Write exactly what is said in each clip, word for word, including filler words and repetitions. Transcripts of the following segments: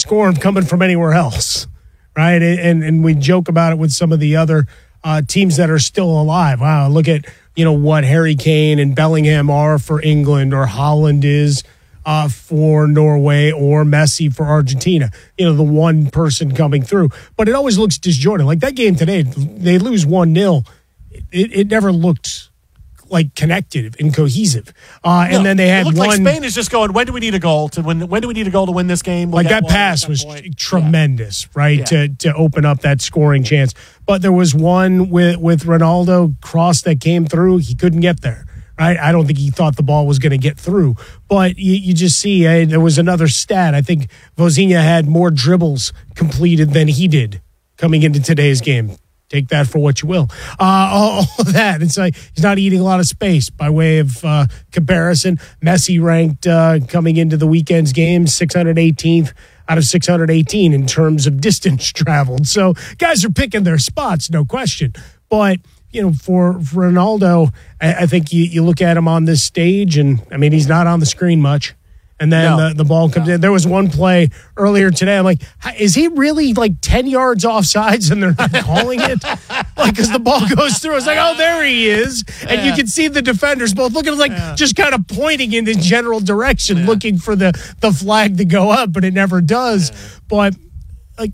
scoring coming from anywhere else, right? And and we joke about it with some of the other uh, teams that are still alive. Wow, look at, you know, what Harry Kane and Bellingham are for England, or Haaland is uh, for Norway, or Messi for Argentina. You know, the one person coming through. But it always looks disjointed. Like that game today, they lose one nil. It, it never looked like connected and cohesive. Uh, and no, then they had it looked one. Like Spain is just going, when do we need a goal to win? When do we need a goal to win this game? We'll like that pass was point. tremendous, yeah. right? Yeah. To to open up that scoring chance. But there was one with, with Ronaldo cross that came through. He couldn't get there, right? I don't think he thought the ball was going to get through. But you, you just see, uh, there was another stat. I think Vozinha had more dribbles completed than he did coming into today's game. Take that for what you will. Uh, all, all of that. It's like he's not eating a lot of space by way of uh, comparison. Messi ranked uh, coming into the weekend's game six hundred eighteenth out of six hundred eighteen in terms of distance traveled. So guys are picking their spots, no question. But, you know, for, for Ronaldo, I, I think you, you look at him on this stage, and, I mean, he's not on the screen much. And then no. the, the ball comes no. in. There was one play earlier today. I'm like, is he really like ten yards offsides and they're not calling it? Like, because the ball goes through. I was like, oh, there he is. And yeah. you can see the defenders both looking like yeah. just kind of pointing in the general direction, yeah. looking for the, the flag to go up, but it never does. Yeah. But like,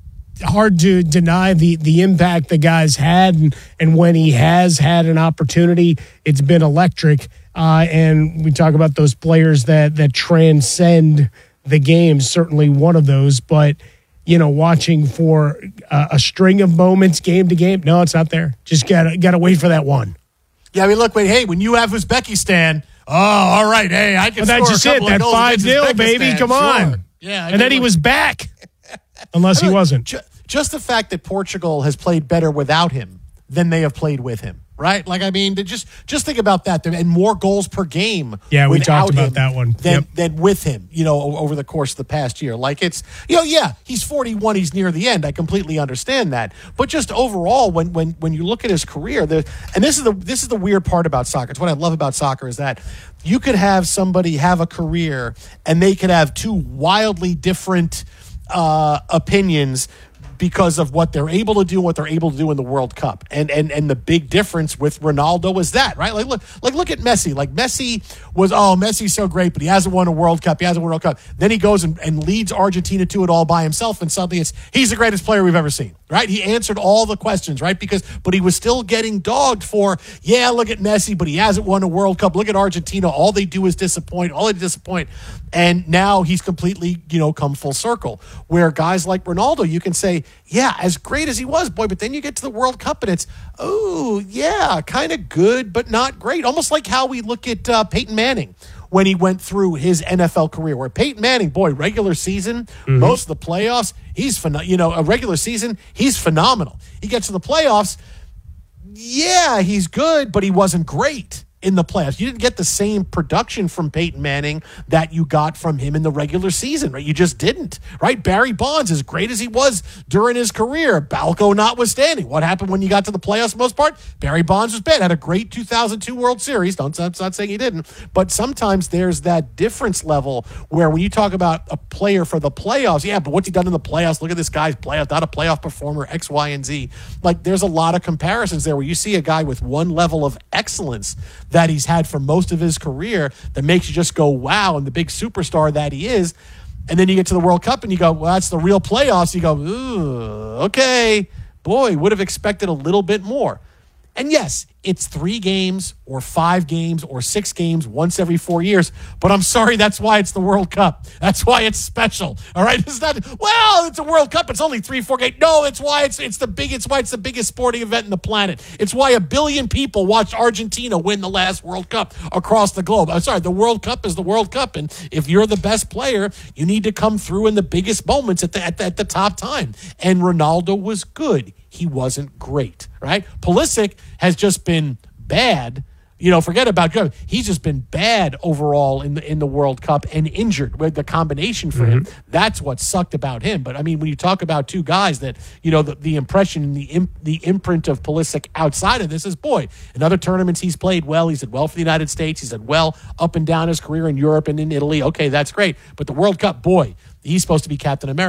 hard to deny the, the impact the guy's had. And, and when he has had an opportunity, it's been electric. Uh, and we talk about those players that that transcend the game, certainly one of those. But, you know, watching for uh, a string of moments game to game, no, it's not there. Just got got to wait for that one. Yeah, I mean, look, wait, hey, when you have Uzbekistan, oh, all right, hey, I can well, score that's a couple it, of that goals five nil, baby, come sure. on. Yeah, and then he was back, unless he wasn't. Just the fact that Portugal has played better without him than they have played with him. Right? Like, I mean, just just think about that. And more goals per game. Yeah, we talked about that one. Than, yep. than with him, you know, over the course of the past year. Like, it's, you know, yeah, he's forty-one. He's near the end. I completely understand that. But just overall, when when when you look at his career, the, and this is the this is the weird part about soccer. It's what I love about soccer is that you could have somebody have a career and they could have two wildly different uh, opinions because of what they're able to do, what they're able to do in the World Cup. And and and the big difference with Ronaldo is that, right? Like look, like look at Messi. Like Messi was, oh, Messi's so great, but he hasn't won a World Cup. He hasn't won a World Cup. Then he goes and, and leads Argentina to it all by himself, and suddenly it's he's the greatest player we've ever seen, right? He answered all the questions, right? Because but he was still getting dogged for, yeah, look at Messi, but he hasn't won a World Cup. Look at Argentina. All they do is disappoint. All they disappoint. And now he's completely, you know, come full circle. Where guys like Ronaldo, you can say, yeah, as great as he was, boy, but then you get to the World Cup and it's, oh, yeah, kind of good, but not great. Almost like how we look at uh, Peyton Manning when he went through his N F L career, where Peyton Manning, boy, regular season, mm-hmm. most of the playoffs, he's, phen- you know, a regular season, he's phenomenal. He gets to the playoffs, yeah, he's good, but he wasn't great in the playoffs. You didn't get the same production from Peyton Manning that you got from him in the regular season, right? You just didn't, right? Barry Bonds, as great as he was during his career, Balco notwithstanding. What happened when you got to the playoffs for the most part? Barry Bonds was bad. Had a great two thousand two World Series. Don't, I'm not saying he didn't. But sometimes there's that difference level where when you talk about a player for the playoffs, yeah, but what's he done in the playoffs? Look at this guy's playoff, not a playoff performer, X, Y, and Z. Like, there's a lot of comparisons there where you see a guy with one level of excellence that he's had for most of his career that makes you just go, wow, and the big superstar that he is. And then you get to the World Cup and you go, well, that's the real playoffs. You go, ooh, okay, boy, would have expected a little bit more. And yes, it's three games or five games or six games once every four years. But I'm sorry, that's why it's the World Cup. That's why it's special. All right, it's not. Well, it's a World Cup. It's only three, four games. No, it's why it's it's the big. It's why it's the biggest sporting event in the planet. It's why a billion people watched Argentina win the last World Cup across the globe. I'm sorry, the World Cup is the World Cup, and if you're the best player, you need to come through in the biggest moments at the at the, at the top time. And Ronaldo was good. He wasn't great, right? Pulisic has just been bad. You know, forget about good. He's just been bad overall in the in the World Cup and injured with the combination for mm-hmm. him. That's what sucked about him. But I mean, when you talk about two guys that, you know, the, the impression and the imp, the imprint of Pulisic outside of this is, boy, in other tournaments he's played well. He's did well for the United States. He's did well up and down his career in Europe and in Italy. Okay, that's great. But the World Cup, boy, he's supposed to be Captain America.